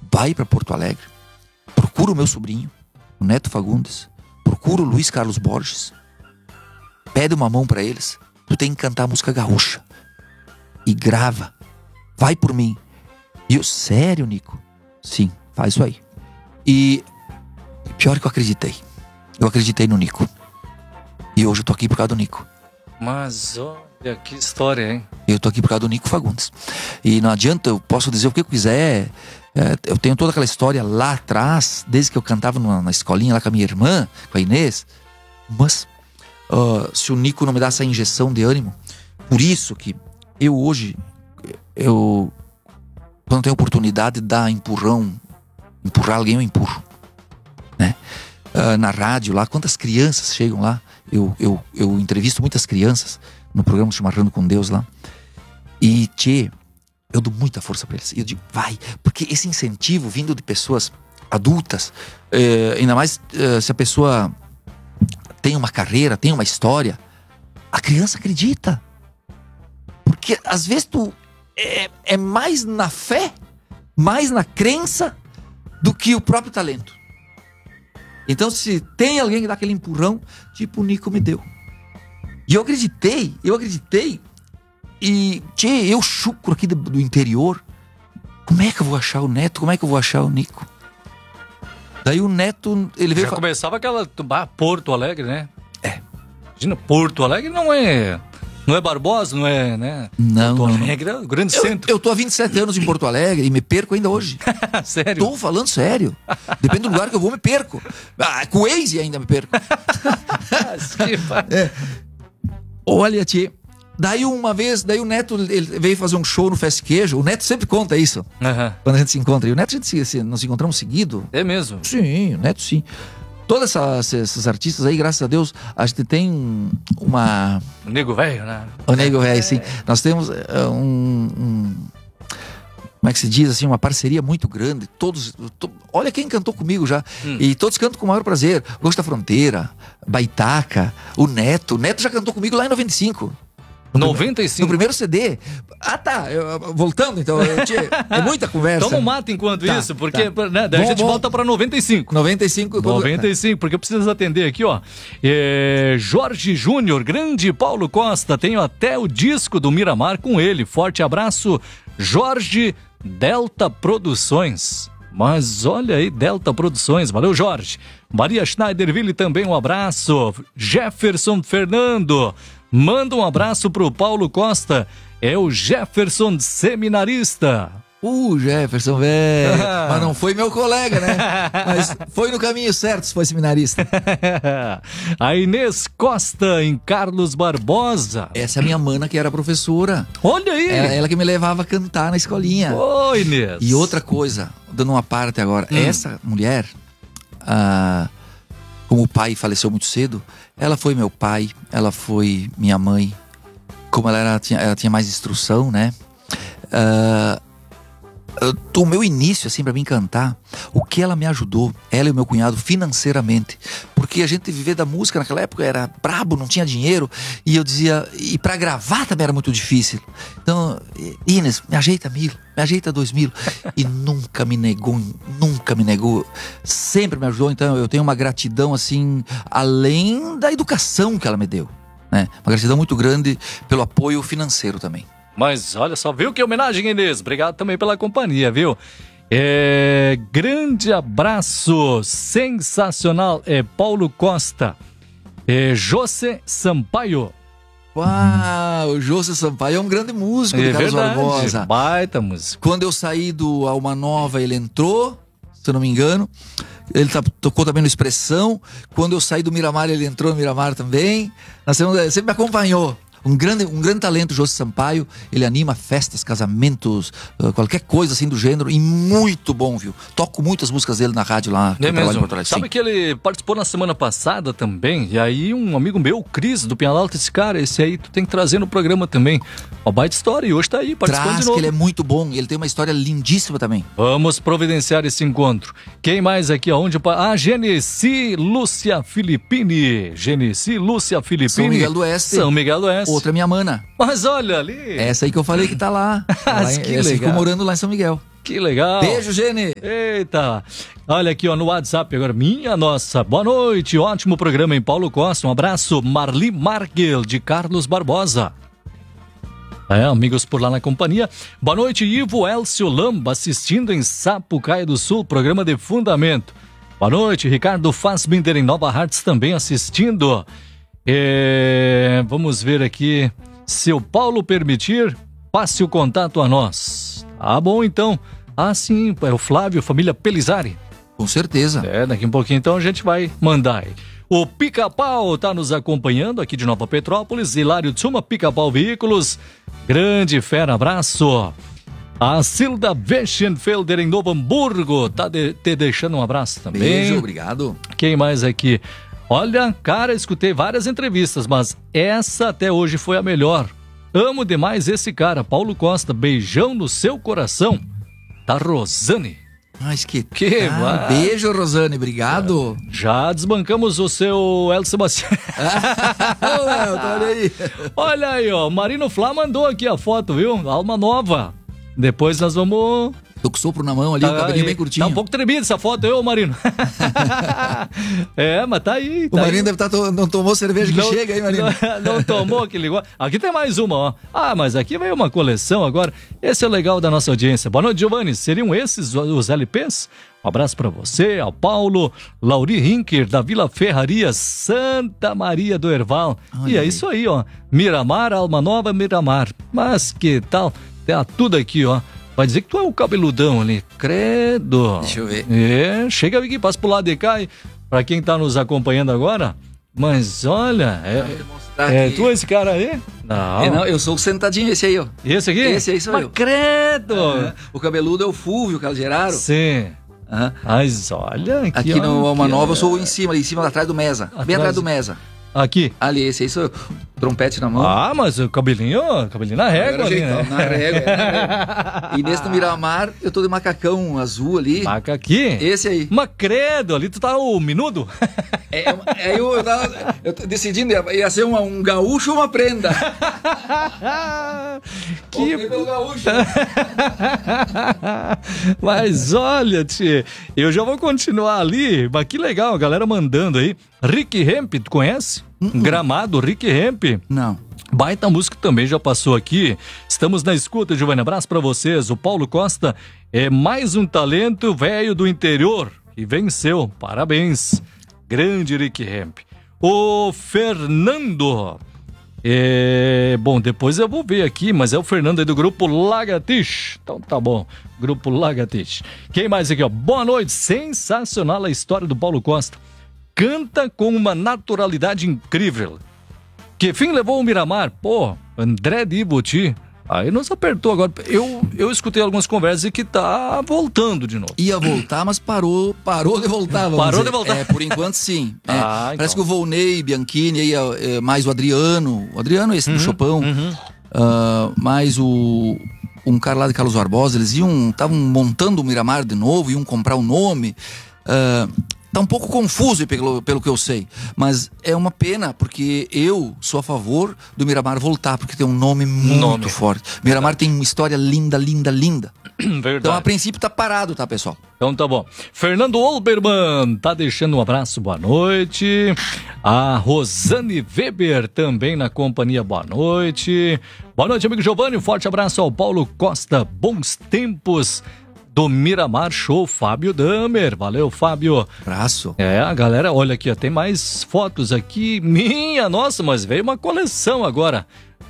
vai para Porto Alegre, procura o meu sobrinho, o Neto Fagundes, procura o Luiz Carlos Borges, pede uma mão para eles, tu tem que cantar música gaúcha e grava, vai por mim. E eu, sério, Nico? Sim, faz isso aí. E pior que eu acreditei no Nico, e hoje eu tô aqui por causa do Nico. Mas olha que história, hein? Eu tô aqui por causa do Nico Fagundes. E não adianta, eu posso dizer o que eu quiser. Eu tenho toda aquela história lá atrás, desde que eu cantava na escolinha lá com a minha irmã, com a Inês. Mas se o Nico não me dá essa injeção de ânimo, por isso que eu hoje, quando tenho oportunidade de dar empurrar alguém, eu empurro, né? Na rádio lá, quantas crianças chegam lá, eu entrevisto muitas crianças no programa Chimarrando com Deus lá, e eu dou muita força para eles. E eu digo, vai, porque esse incentivo vindo de pessoas adultas, ainda mais se a pessoa tem uma carreira, tem uma história, a criança acredita. Porque às vezes é mais na fé, mais na crença do que o próprio talento. Então, se tem alguém que dá aquele empurrão, tipo o Nico me deu. E eu acreditei. E, eu chucro aqui do interior. Como é que eu vou achar o Neto? Como é que eu vou achar o Nico? Daí o Neto, ele veio... Já começava aquela... Porto Alegre, né? Imagina, Porto Alegre não é Barbosa, não é, né? Não, Porto Alegre é o grande centro. Eu tô há 27 anos em Porto Alegre e me perco ainda hoje. Sério? Tô falando sério. Depende do lugar que eu vou, me perco. Com o Waze ainda me perco. Olha, tia. Daí uma vez, o Neto ele veio fazer um show no Fest Queijo. O Neto sempre conta isso. Quando a gente se encontra. E o Neto, nós encontramos seguido. É mesmo? Sim, o Neto sim. Todas esses artistas aí, graças a Deus, a gente tem uma... O Nego Velho, né? O Nego Velho, sim. Nós temos como é que se diz assim, uma parceria muito grande. Olha quem cantou comigo já. E todos cantam com o maior prazer. Gosto da Fronteira, Baitaca, o Neto. O Neto já cantou comigo lá em 95. 95? No primeiro CD. Tá. Voltando, então. É muita conversa. Toma um mato enquanto isso, porque né, daí a gente volta pra 95. 95. 95, porque eu preciso atender aqui, ó. Jorge Júnior, grande Paulo Costa. Tenho até o disco do Miramar com ele. Forte abraço, Jorge Delta Produções. Mas olha aí, Delta Produções. Valeu, Jorge. Maria Schneiderville também um abraço. Jefferson Fernando. Manda um abraço pro Paulo Costa. É o Jefferson Seminarista. Jefferson, velho. Mas não foi meu colega, né? Mas foi no caminho certo se foi seminarista. A Inês Costa, em Carlos Barbosa. Essa é a minha mana que era professora. Olha aí. Ela que me levava a cantar na escolinha. Oi, Inês. E outra coisa, dando uma parte agora. Essa mulher, como o pai faleceu muito cedo, ela foi meu pai, ela foi minha mãe. Como ela tinha mais instrução, né? O meu início, assim, pra mim cantar, o que ela me ajudou, ela e o meu cunhado, financeiramente. Porque a gente viver da música naquela época era brabo, não tinha dinheiro. E eu dizia, e pra gravar também era muito difícil. Então, Inês, me ajeita 1.000, me ajeita 2.000. E nunca me negou. Sempre me ajudou. Então eu tenho uma gratidão, assim, além da educação que ela me deu, né? Uma gratidão muito grande pelo apoio financeiro também. Mas olha só, viu que homenagem, Inês? Obrigado também pela companhia, viu? Grande abraço, sensacional. Paulo Costa, José Sampaio. Uau, o José Sampaio é um grande músico de Carlos Barbosa. Baita música. Quando eu saí do Alma Nova, ele entrou, se eu não me engano. Ele tocou também no Expressão. Quando eu saí do Miramar, ele entrou no Miramar também. Sempre me acompanhou. Um grande talento, José Sampaio. Ele anima festas, casamentos, qualquer coisa assim do gênero. E muito bom, viu? Toco muitas músicas dele na rádio lá. É mesmo? Sabe que ele participou na semana passada também? E aí um amigo meu, o Cris, do Pinhalalto, disse, cara, esse aí tu tem que trazer no programa também. Uma baita história. E hoje tá aí, participando de novo. Que ele é muito bom. Ele tem uma história lindíssima também. Vamos providenciar esse encontro. Quem mais aqui? Aonde? Genesi Lúcia Filippini. Genesi Lúcia Filippini. São Miguel do Oeste. São Miguel do Oeste. Outra minha mana. Mas olha ali. Essa aí que eu falei que tá lá. Que legal. Ficou morando lá em São Miguel. Que legal. Beijo, Gene. Eita. Olha aqui, ó, no WhatsApp agora. Minha nossa. Boa noite. Ótimo programa em Paulo Costa. Um abraço. Marli Markel, de Carlos Barbosa. Amigos por lá na companhia. Boa noite, Ivo Elcio Lamba, assistindo em Sapucaia do Sul, programa de fundamento. Boa noite, Ricardo Fassbinder em Nova Hartz também assistindo. Vamos ver aqui. Se o Paulo permitir, passe o contato a nós. Tá bom, então. Sim, é o Flávio, família Pelizari. Com certeza. Daqui um pouquinho então a gente vai mandar aí. O Pica-Pau está nos acompanhando aqui de Nova Petrópolis. Hilário Tsuma, Pica-Pau Veículos. Grande fera, abraço. A Silda Weschenfelder em Novo Hamburgo tá te deixando um abraço também. Beijo, obrigado. Quem mais aqui? Olha, cara, escutei várias entrevistas, mas essa até hoje foi a melhor. Amo demais esse cara, Paulo Costa. Beijão no seu coração. Da Rosane. Mas beijo, Rosane, obrigado. Já desbancamos o seu El Sebastião. Olha aí. Olha aí, ó. O Marino Flá mandou aqui a foto, viu? Alma nova. Depois nós vamos... Tô com sopro na mão ali, o cabelinho bem curtinho. Tá um pouco tremida essa foto, Marino. Mas tá aí. O Marino deve estar não tomou cerveja que chega aí, Marino. Não tomou aquele igual. Aqui tem mais uma, ó. Mas aqui veio uma coleção agora. Esse é o legal da nossa audiência. Boa noite, Giovanni. Seriam esses os LPs? Um abraço pra você, ao Paulo, Lauri Hinker, da Vila Ferraria, Santa Maria do Herval. E é isso aí, ó. Miramar, Alma Nova, Miramar. Mas que tal? Tá tudo aqui, ó. Vai dizer que tu é o cabeludão ali. Credo. Deixa eu ver. Chega aqui, passa pro lado de cá. Pra quem tá nos acompanhando agora. Mas olha, tu esse cara aí? Não, eu sou o sentadinho, esse aí, ó. Esse aqui? Esse aí sou eu. Credo. O cabeludo é o Fúvio Calgeraro. Sim. Mas olha aqui no Alma Nova eu sou em cima, atrás do Mesa. Bem atrás do Mesa. Aqui? Ali, esse aí sou eu. Trompete na mão. Mas o cabelinho na régua ali, né? Na régua. E nesse do Miramar, eu tô de macacão azul ali. Macaquinho? Esse aí. Credo, ali tu tá o minudo? Eu tava decidindo, ia ser um gaúcho ou uma prenda. Pelo gaúcho. Mas olha, tchê, eu já vou continuar ali, mas que legal, a galera mandando aí. Rick Hemp, tu conhece? Gramado, Rick Hemp. Não. Baita música também já passou aqui. Estamos na escuta, Giovanni. Abraço pra vocês. O Paulo Costa é mais um talento velho do interior e venceu. Parabéns. Grande Rick Hemp. O Fernando. Bom, depois eu vou ver aqui, mas é o Fernando aí do Grupo Lagatix. Então tá bom, Grupo Lagatix. Quem mais aqui, ó? Boa noite. Sensacional a história do Paulo Costa. Canta com uma naturalidade incrível. Que fim levou o Miramar? Pô, André de Iboti. Aí nos apertou agora. Eu escutei algumas conversas e que tá voltando de novo. Ia voltar, mas parou de voltar. Parou de voltar? Por enquanto sim. Parece então. Que o Volney, Bianchini, aí, mais o Adriano. O Adriano esse do Chopão. Mais um cara lá de Carlos Barbosa. Eles estavam montando o Miramar de novo, iam comprar o nome. Tá um pouco confuso pelo que eu sei, mas é uma pena, porque eu sou a favor do Miramar voltar, porque tem um nome muito forte. Miramar tem uma história linda, linda, linda. Verdade. Então, a princípio, tá parado, tá, pessoal? Então tá bom. Fernando Olbermann tá deixando um abraço, boa noite. A Rosane Weber também na companhia, boa noite. Boa noite, amigo Giovanni, um forte abraço ao Paulo Costa, bons tempos do Miramar Show, Fábio Damer. Valeu, Fábio. Abraço. A galera, olha aqui, ó, tem mais fotos aqui. Minha nossa, mas veio uma coleção agora.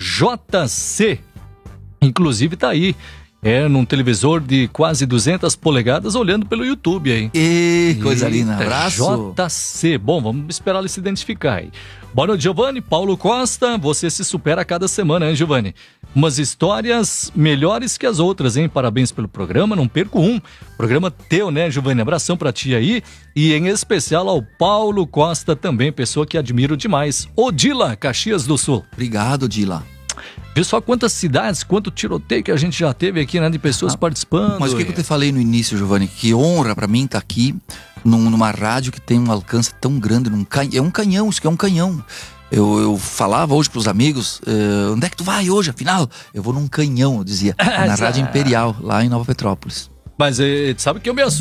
JC. Inclusive tá aí. Num televisor de quase 200 polegadas, olhando pelo YouTube aí. Coisa linda. Abraço. JC. Bom, vamos esperar ele se identificar aí. Boa noite, Giovanni. Paulo Costa, você se supera a cada semana, hein, Giovanni? Umas histórias melhores que as outras, hein? Parabéns pelo programa, não perco um. Programa teu, né, Giovanni? Abração pra ti aí. E em especial ao Paulo Costa também, pessoa que admiro demais. Odila, Caxias do Sul. Obrigado, Odila. Viu só quantas cidades, quanto tiroteio que a gente já teve aqui, né, de pessoas participando. Mas o que eu te falei no início, Giovanni? Que honra pra mim estar aqui numa rádio que tem um alcance tão grande. É um canhão, isso que é um canhão. Eu falava hoje pros amigos, onde é que tu vai hoje, afinal? Eu vou num canhão, eu dizia, na Rádio Imperial, lá em Nova Petrópolis. Mas sabe que eu me